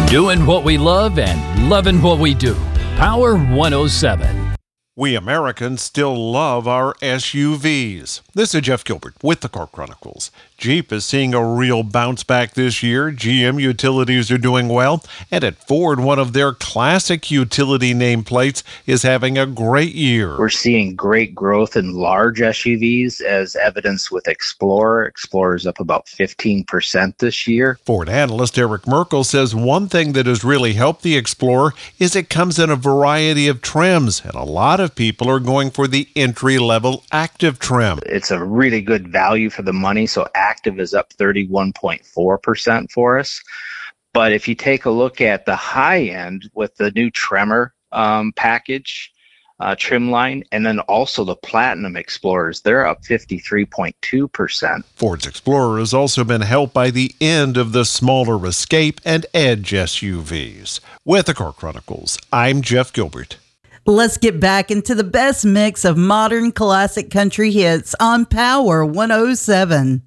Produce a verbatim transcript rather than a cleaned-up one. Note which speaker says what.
Speaker 1: Doing what we love and loving what we do. Power one oh seven.
Speaker 2: We Americans still love our S U Vs. This is Jeff Gilbert with the Car Chronicles. Jeep is seeing a real bounce back this year. G M utilities are doing well. And at Ford, one of their classic utility nameplates is having a great year.
Speaker 3: We're seeing great growth in large S U Vs, as evidenced with Explorer. Explorer is up about fifteen percent this year.
Speaker 2: Ford analyst Eric Merkel says one thing that has really helped the Explorer is it comes in a variety of trims, and a lot of people are going for the entry-level Active trim.
Speaker 3: It's a really good value for the money, so Active is up thirty-one point four percent for us. But if you take a look at the high end with the new Tremor um, package, uh, trim line, and then also the Platinum Explorers, they're up fifty-three point two percent.
Speaker 2: Ford's Explorer has also been helped by the end of the smaller Escape and Edge S U Vs. With the Car Chronicles, I'm Jeff Gilbert.
Speaker 4: Let's get back into the best mix of modern classic country hits on Power one oh seven.